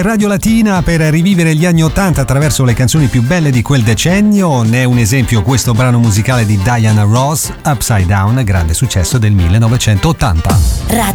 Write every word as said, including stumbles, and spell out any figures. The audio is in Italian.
Radio Latina per rivivere gli anni ottanta attraverso le canzoni più belle di quel decennio. Ne è un esempio questo brano musicale di Diana Ross, Upside Down, grande successo del millenovecentottanta.